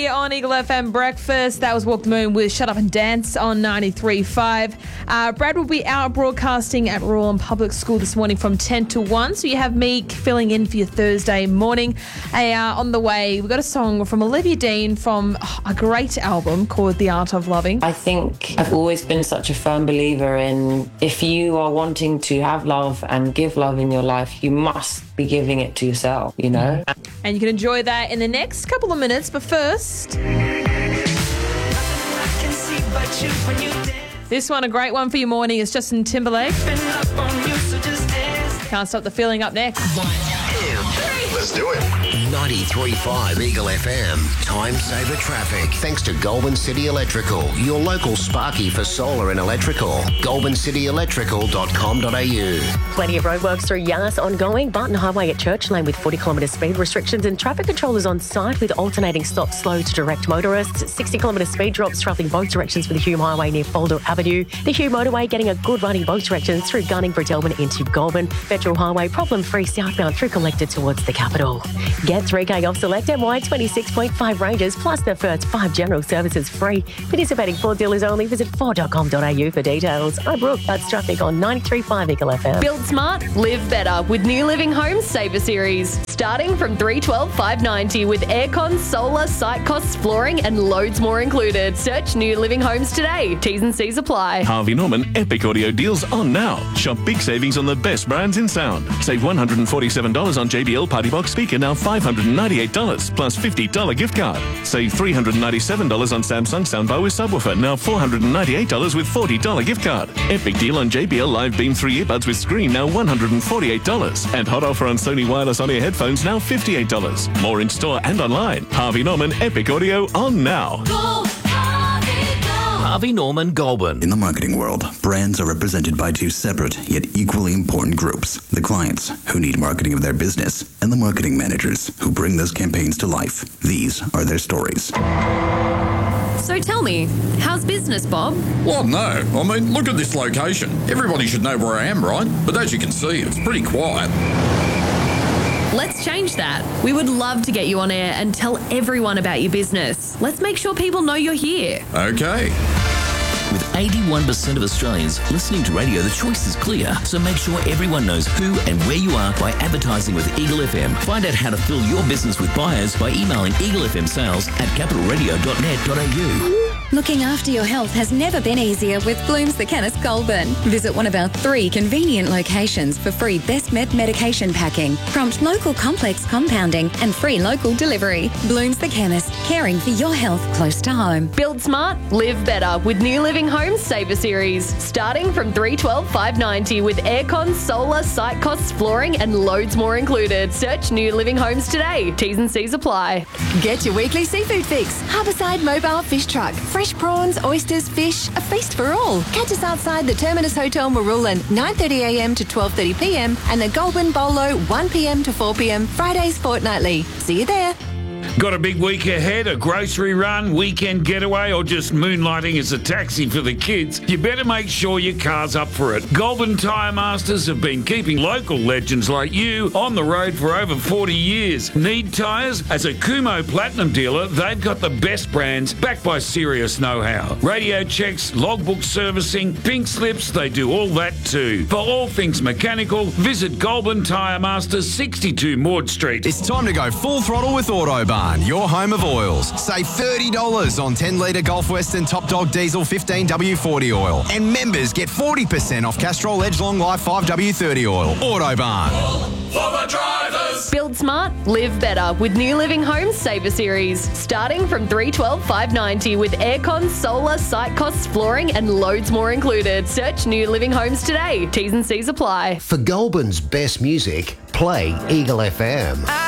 here on Eagle FM Breakfast. That was Walk the Moon with Shut Up and Dance on 93.5. Brad will be out broadcasting at Royal Public School this morning from 10 to 1. So you have me filling in for your Thursday morning. On the way, we've got a song from Olivia Dean from a great album called The Art of Loving. I think I've always been such a firm believer in if you are wanting to have love and give love in your life, you must be giving it to yourself, you know? And you can enjoy that in the next couple of minutes. But first, this one, a great one for your morning, is Justin Timberlake. Can't Stop the Feeling up next. Let's do it. 93.5 Eagle FM. Time saver traffic. Thanks to Goulburn City Electrical, your local Sparky for solar and electrical. GoulburnCityElectrical.com.au. Plenty of roadworks through Yass ongoing. Barton Highway at Church Lane with 40km speed restrictions and traffic controllers on site with alternating stop slow to direct motorists. 60km speed drops travelling both directions for the Hume Highway near Folder Avenue. The Hume Motorway getting a good running both directions through Gunning, Bredelman into Goulburn. Federal Highway problem-free southbound through Collector towards the capital. Get 3K off select MY 26.5 ranges plus the first 5 general services free. Participating Ford dealers only. Visit Ford.com.au for details. I'm Brooke. That's traffic on 93.5 Eagle FM. Build smart, live better with New Living Homes Saver Series. Starting from $312,590 with aircon, solar, site costs, flooring and loads more included. Search New Living Homes today. T's and C's apply. Harvey Norman Epic Audio deals on now. Shop big savings on the best brands in sound. Save $147 on JBL Party Box speaker, now $598 plus $50 gift card. Save $397 on Samsung soundbar with subwoofer, now $498 with $40 gift card. Epic deal on JBL Live Beam 3 earbuds with screen, now $148. And hot offer on Sony wireless on-ear headphones, now $58. More in store and online. Harvey Norman Epic Audio on now. Harvey Norman Goulburn. In the marketing world, brands are represented by two separate yet equally important groups. The clients, who need marketing of their business, and the marketing managers, who bring those campaigns to life. These are their stories. So tell me, how's business, Bob? Well, no. I mean, look at this location. Everybody should know where I am, right? But as you can see, it's pretty quiet. Let's change that. We would love to get you on air and tell everyone about your business. Let's make sure people know you're here. Okay. With 81% of Australians listening to radio, the choice is clear. So make sure everyone knows who and where you are by advertising with Eagle FM. Find out how to fill your business with buyers by emailing eaglefmsales@capitalradio.net.au. Looking after your health has never been easier with Bloom's The Chemist Goulburn. Visit one of our 3 convenient locations for free Best Med medication packing, prompt local complex compounding and free local delivery. Bloom's The Chemist, caring for your health close to home. Build smart, live better with New Living Homes Saver Series. Starting from $312,590 with aircon, solar, site costs, flooring and loads more included. Search New Living Homes today. T's and C's apply. Get your weekly seafood fix. Harbourside Mobile Fish Truck. Fresh prawns, oysters, fish, a feast for all. Catch us outside the Terminus Hotel Marulan, 9:30am to 12:30pm and the Goulburn Bolo, 1pm to 4pm, Fridays fortnightly. See you there. Got a big week ahead, a grocery run, weekend getaway, or just moonlighting as a taxi for the kids? You better make sure your car's up for it. Goulburn Tyre Masters have been keeping local legends like you on the road for over 40 years. Need tyres? As a Kumho Platinum dealer, they've got the best brands backed by serious know-how. Radio checks, logbook servicing, pink slips, they do all that too. For all things mechanical, visit Goulburn Tyre Masters, 62 Maud Street. It's time to go full throttle with Autobarn, your home of oils. Save $30 on 10-litre Gulf Western Top Dog Diesel 15W40 oil. And members get 40% off Castrol Edge Long Life 5W30 oil. Autobarn. For the drivers. Build smart, live better with New Living Homes Saver Series. Starting from $312,590 with aircon, solar, site costs, flooring and loads more included. Search New Living Homes today. T's and C's apply. For Goulburn's best music, play Eagle FM.